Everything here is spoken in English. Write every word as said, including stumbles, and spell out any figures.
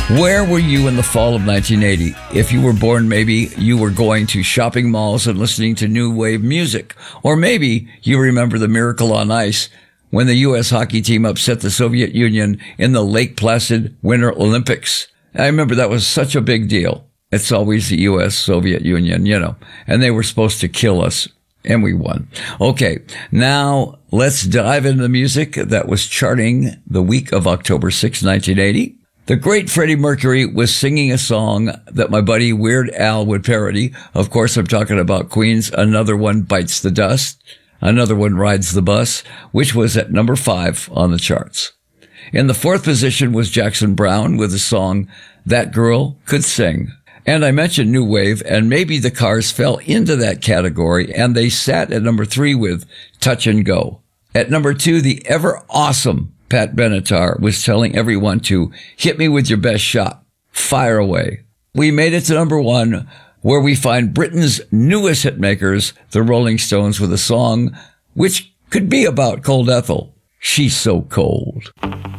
Where were you in the fall of nineteen eighty? If you were born, maybe you were going to shopping malls and listening to new wave music. Or maybe you remember the Miracle on Ice when the U S hockey team upset the Soviet Union in the Lake Placid Winter Olympics. I remember that was such a big deal. It's always the U S Soviet Union, you know, and they were supposed to kill us. And we won. Okay, now let's dive into the music that was charting the week of October sixth, nineteen eighty. The great Freddie Mercury was singing a song that my buddy Weird Al would parody. Of course, I'm talking about Queen's Another One Bites the Dust. Another One Rides the Bus, which was at number five on the charts. In the fourth position was Jackson Browne with the song That Girl Could Sing. And I mentioned New Wave, and maybe the Cars fell into that category, and they sat at number three with Touch and Go. At number two, the ever awesome Pat Benatar was telling everyone to hit me with your best shot. Fire away. We made it to number one, where we find Britain's newest hitmakers, the Rolling Stones, with a song which could be about Cold Ethel. She's So Cold.